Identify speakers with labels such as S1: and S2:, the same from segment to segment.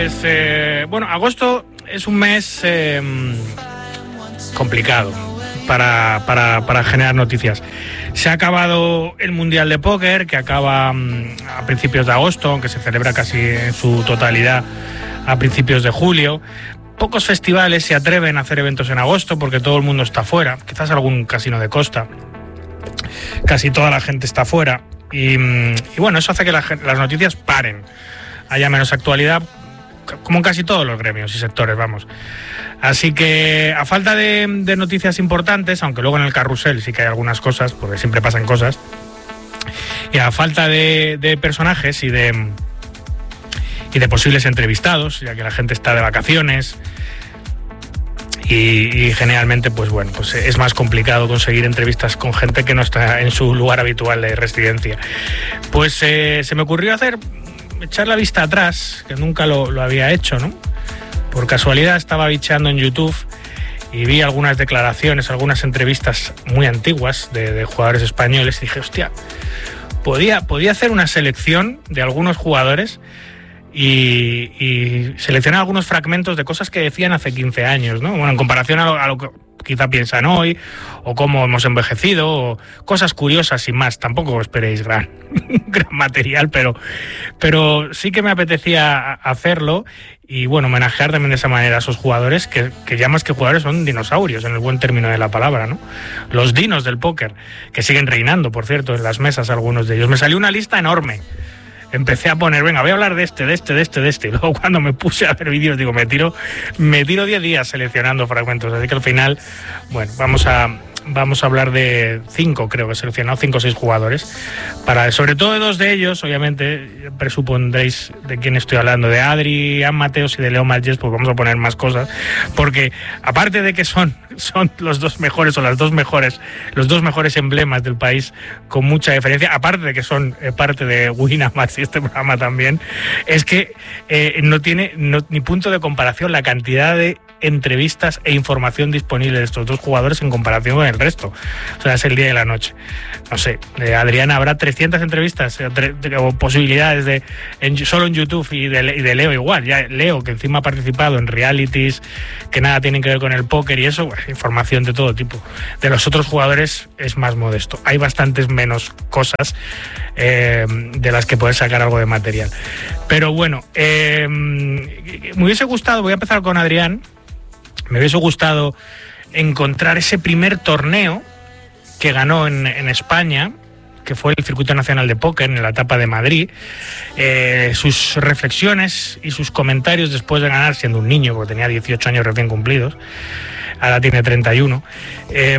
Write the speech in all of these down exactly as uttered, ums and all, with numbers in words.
S1: Pues, eh, bueno, agosto es un mes eh, complicado para, para, para generar noticias. Se ha acabado el Mundial de Póker, que acaba um, a principios de agosto, aunque se celebra casi en su totalidad a principios de julio. Pocos festivales se atreven a hacer eventos en agosto porque todo el mundo está fuera, quizás algún casino de costa. Casi toda la gente está fuera y, y bueno, eso hace que la, las noticias paren, haya menos actualidad, como en casi todos los gremios y sectores, vamos. Así que a falta de, de noticias importantes, aunque luego en el carrusel sí que hay algunas cosas, porque siempre pasan cosas, y a falta de, de personajes y de, y de posibles entrevistados, ya que la gente está de vacaciones, Y, y generalmente, pues bueno, pues es más complicado conseguir entrevistas con gente que no está en su lugar habitual de residencia. Pues eh, se me ocurrió hacer, echar la vista atrás, que nunca lo, lo había hecho, ¿no? Por casualidad estaba bicheando en YouTube y vi algunas declaraciones, algunas entrevistas muy antiguas de, de jugadores españoles y dije, hostia, podía, podía hacer una selección de algunos jugadores Y, y seleccionar algunos fragmentos de cosas que decían hace quince años, ¿no? Bueno, en comparación a lo, a lo que quizá piensan hoy, o cómo hemos envejecido, o cosas curiosas sin más. Tampoco esperéis gran, gran material, pero, pero sí que me apetecía hacerlo y, bueno, homenajear también de esa manera a esos jugadores que, que ya más que jugadores son dinosaurios, en el buen término de la palabra, ¿no? Los dinos del póker, que siguen reinando, por cierto, en las mesas algunos de ellos. Me salió una lista enorme. Empecé a poner, venga, voy a hablar de este, de este, de este, de este. Y luego cuando me puse a ver vídeos, digo, me tiro me tiro diez días seleccionando fragmentos. Así que al final, bueno, vamos a vamos a hablar de cinco, creo que he seleccionado, cinco o seis jugadores. Para, sobre todo de dos de ellos, obviamente, presupondréis de quién estoy hablando, de Adrián Mateos y de Leo Matges, pues vamos a poner más cosas. Porque aparte de que son, son los dos mejores o las dos mejores, los dos mejores emblemas del país, con mucha diferencia, aparte de que son eh, parte de Winamax y este programa también, es que eh, no tiene no, ni punto de comparación la cantidad de entrevistas e información disponible de estos dos jugadores en comparación con el resto. O sea, es el día y la noche. No sé, de Adrián habrá trescientas entrevistas o, tre o posibilidades de en, solo en YouTube y de, y de Leo igual. Ya Leo, que encima ha participado en realities que nada tienen que ver con el póker y eso, bueno, información de todo tipo. De los otros jugadores es más modesto. Hay bastantes menos cosas eh, de las que poder sacar algo de material. Pero bueno, eh, me hubiese gustado, voy a empezar con Adrián. Me hubiese gustado encontrar ese primer torneo que ganó en, en España, que fue el Circuito Nacional de Póker en la etapa de Madrid, eh, sus reflexiones y sus comentarios después de ganar, siendo un niño, porque tenía dieciocho años recién cumplidos, ahora tiene treinta y uno. Eh,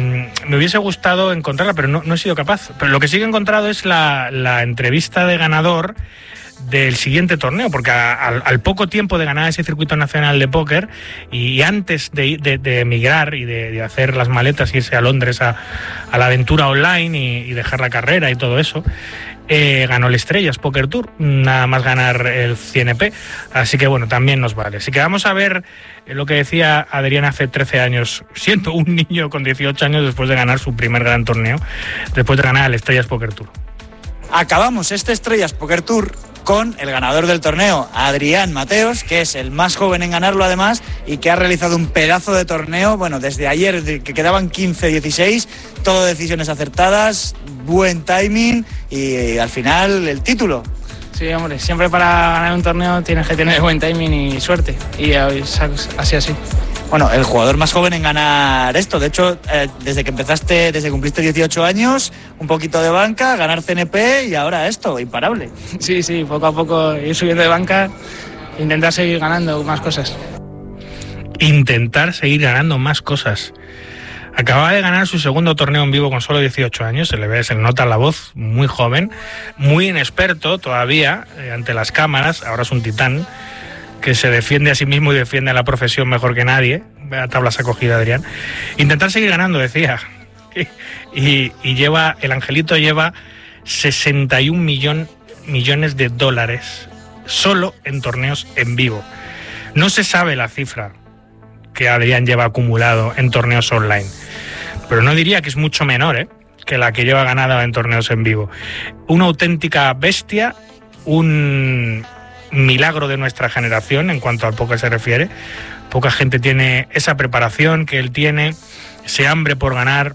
S1: me hubiese gustado encontrarla, pero no, no he sido capaz. Pero lo que sí que he encontrado es la, la entrevista de ganador del siguiente torneo, porque a, a, al poco tiempo de ganar ese circuito nacional de póker y antes de, de, de emigrar y de, de hacer las maletas, irse a Londres a, a la aventura online y, y dejar la carrera y todo eso, eh, ganó el Estrellas Poker Tour, nada más ganar el C N P, así que bueno, también nos vale. Así que vamos a ver lo que decía Adrián hace trece años, siendo un niño con dieciocho años después de ganar su primer gran torneo, después de ganar el Estrellas Poker Tour.
S2: Acabamos este Estrellas Poker Tour con el ganador del torneo, Adrián Mateos, que es el más joven en ganarlo además y que ha realizado un pedazo de torneo, bueno, desde ayer, que quedaban quince dieciséis, todo decisiones acertadas, buen timing y, y al final el título.
S3: Sí, hombre, siempre para ganar un torneo tienes que tener buen timing y suerte, y así así.
S2: Bueno, el jugador más joven en ganar esto. De hecho, eh, desde que empezaste, desde que cumpliste dieciocho años, un poquito de banca, ganar C N P y ahora esto, imparable.
S3: Sí, sí, poco a poco ir subiendo de banca, intentar seguir ganando más cosas.
S1: Intentar seguir ganando más cosas. Acaba de ganar su segundo torneo en vivo con solo dieciocho años, se le ve, se le nota la voz, muy joven, muy inexperto todavía eh, ante las cámaras, ahora es un titán que se defiende a sí mismo y defiende a la profesión mejor que nadie. Vea tablas acogida, Adrián. Intentar seguir ganando, decía. Y, y lleva, el angelito lleva sesenta y un millón, millones de dólares solo en torneos en vivo. No se sabe la cifra que Adrián lleva acumulado en torneos online, pero no diría que es mucho menor, ¿eh?, que la que lleva ganada en torneos en vivo. Una auténtica bestia, un... milagro de nuestra generación en cuanto al póker se refiere. Poca gente tiene esa preparación que él tiene, ese hambre por ganar,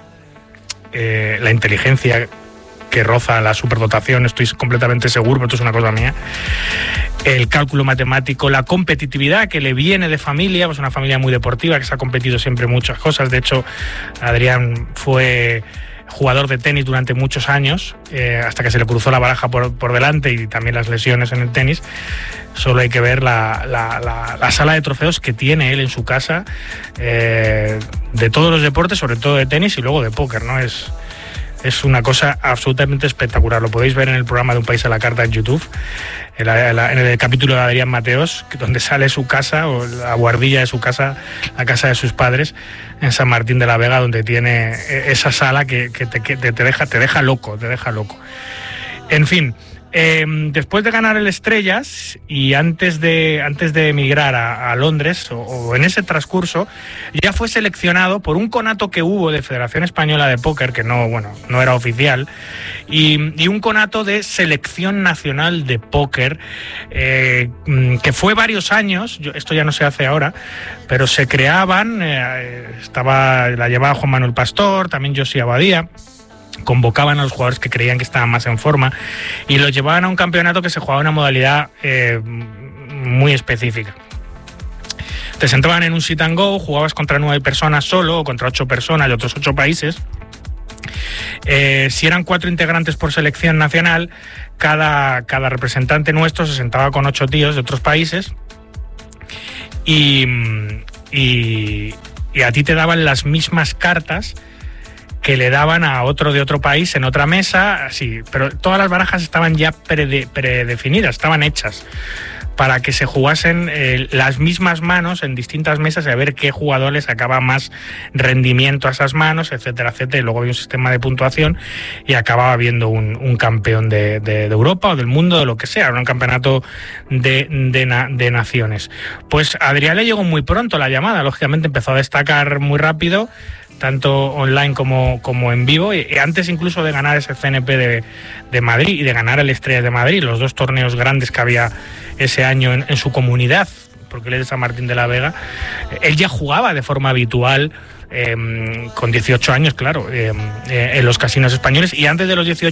S1: eh, la inteligencia que roza la superdotación, estoy completamente seguro, pero esto es una cosa mía, el cálculo matemático, la competitividad que le viene de familia, pues una familia muy deportiva que se ha competido siempre muchas cosas. De hecho, Adrián fue jugador de tenis durante muchos años, eh, hasta que se le cruzó la baraja por, por delante y también las lesiones en el tenis. Solo hay que ver la, la, la, la sala de trofeos que tiene él en su casa, eh, de todos los deportes, sobre todo de tenis y luego de póker, ¿no? Es, es una cosa absolutamente espectacular. Lo podéis ver en el programa de Un País a la Carta en YouTube, en, la, en el capítulo de Adrián Mateos, donde sale su casa, o la guardilla de su casa, la casa de sus padres, en San Martín de la Vega, donde tiene esa sala que, que, te, que te, deja, te deja loco, te deja loco. En fin, eh, después de ganar el Estrellas y antes de, antes de emigrar a, a Londres, o, o en ese transcurso, ya fue seleccionado por un conato que hubo de Federación Española de Póker, que no, bueno, no era oficial, y, y un conato de Selección Nacional de Póker, eh, que fue varios años, yo, esto ya no se hace ahora, pero se creaban, eh, estaba, la llevaba Juan Manuel Pastor, también Josi Abadía. Convocaban a los jugadores que creían que estaban más en forma y los llevaban a un campeonato que se jugaba en una modalidad eh, muy específica. Te sentaban en un sit and go, jugabas contra nueve personas solo o contra ocho personas de otros ocho países. Eh, si eran cuatro integrantes por selección nacional, cada, cada representante nuestro se sentaba con ocho tíos de otros países y, y, y a ti te daban las mismas cartas que le daban a otro de otro país en otra mesa, así, pero todas las barajas estaban ya prede, predefinidas, estaban hechas para que se jugasen eh, las mismas manos en distintas mesas y a ver qué jugador le sacaba más rendimiento a esas manos, etcétera, etcétera. Y luego había un sistema de puntuación y acababa habiendo un, un campeón de, de, de Europa o del mundo, de lo que sea, un campeonato de, de, na, de naciones. Pues a Adrián le llegó muy pronto la llamada, lógicamente empezó a destacar muy rápido, tanto online como, como en vivo, y antes incluso de ganar ese C N P de, de Madrid y de ganar el Estrellas de Madrid, los dos torneos grandes que había ese año en, en su comunidad, porque él es de San Martín de la Vega. Él ya jugaba de forma habitual, eh, con dieciocho años, claro, eh, eh, en los casinos españoles, y antes de los dieciocho